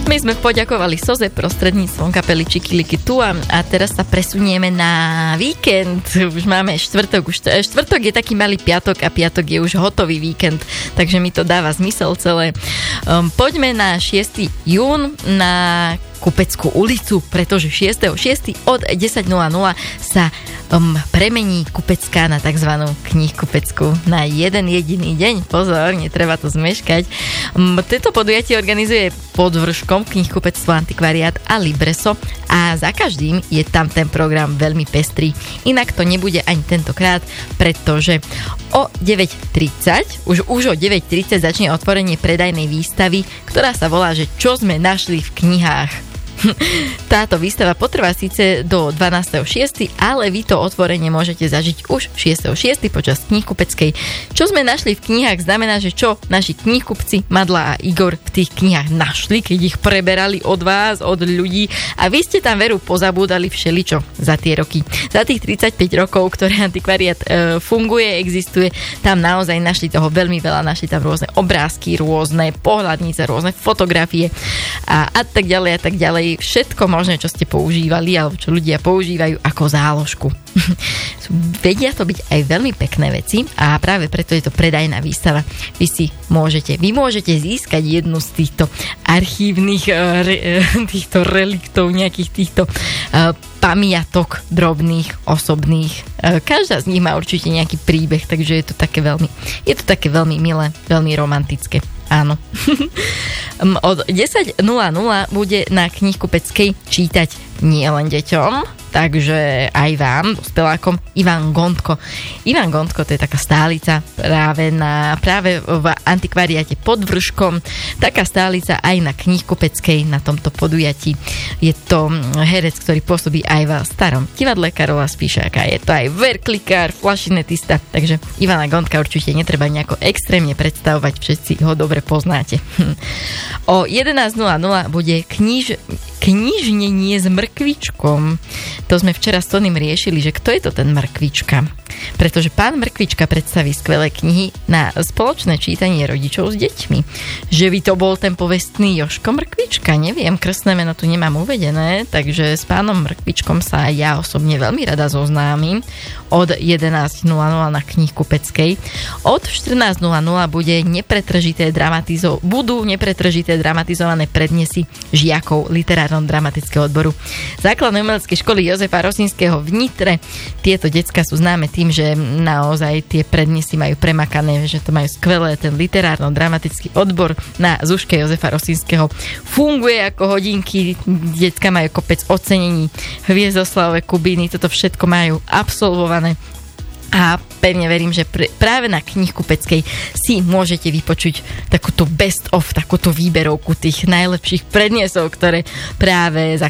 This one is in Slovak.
My sme poďakovali Soze prostredníctvom kapely Čikiliky Tua a teraz sa presunieme na víkend. Už máme štvrtok, štvrtok je taký malý piatok a piatok je už hotový víkend, takže mi to dáva zmysel celé. Poďme na 6. jún na Kupeckú ulicu, pretože 6.6. od 10.00 sa premení Kupecká na tzv. Knihkupecku na jeden jediný deň. Pozor, netreba to zmeškať. Toto podujatie organizuje pod vrškom Knihkupectvo Antikvariát a Libreso a za každým je tam ten program veľmi pestrý. Inak to nebude ani tentokrát, pretože o 9.30, už o 9.30 začne otvorenie predajnej výstavy, ktorá sa volá, že čo sme našli v knihách. Táto výstava potrvá síce do 12.6., ale vy to otvorenie môžete zažiť už 6.6. počas Knihkupeckej. Čo sme našli v knihách znamená, že čo naši knihkupci Madla a Igor v tých knihách našli, keď ich preberali od vás, od ľudí a vy ste tam veru pozabúdali všeličo za tie roky. Za tých 35 rokov, ktoré antikvariát funguje, existuje, tam naozaj našli toho veľmi veľa, našli tam rôzne obrázky, rôzne pohľadnice, rôzne fotografie a tak ďalej a tak ďalej. Všetko možné, čo ste používali alebo čo ľudia používajú ako záložku. Vedia to byť aj veľmi pekné veci a práve preto je to predajná výstava. Vy môžete získať jednu z týchto archívnych týchto reliktov, nejakých týchto pamiatok drobných, osobných. Každá z nich má určite nejaký príbeh, takže je to také veľmi milé, veľmi romantické. Áno. Od 10.00 bude na Knihkupeckej čítať nielen deťom, takže aj vám, dospelákom, Ivan Gondko. Ivan Gondko, to je taká stálica práve v antikvariáte pod vrškom. Taká stálica aj na Knihkupeckej, na tomto podujatí. Je to herec, ktorý pôsobí aj v starom divadle Karola Spíšáka. Je to aj verklikár, flašinetista, takže Ivana Gondka určite netreba nejako extrémne predstavovať, všetci ho dobre poznáte. O 11.00 bude knižnenie s mrkvičkom. To sme včera s Tonym riešili, že kto je to ten mrkvička. Pretože pán Mrkvička predstaví skvelé knihy na spoločné čítanie rodičov s deťmi. Že by to bol ten povestný Jožko Mrkvička, neviem, krstné meno tu nemám uvedené, takže s pánom Mrkvičkom sa ja osobne veľmi rada zoznámim. Od 11.00 na Knihkupeckej. Od 14.00 budú nepretržité dramatizované prednesy žiakov literárno-dramatického odboru Základnej umeleckej školy Jozefa Rosínskeho v Nitre. Tieto decká sú známe tým, že naozaj tie prednesy majú premakané, že to majú skvelé, ten literárno-dramatický odbor na Zúške Jozefa Rosínskeho funguje ako hodinky, decká majú kopec ocenení, Hviezdoslavové Kubíny, toto všetko majú absolvované. A pevne verím, že práve na Knihkupeckej si môžete vypočuť takúto best of, takúto výberovku tých najlepších predniesov, ktoré práve za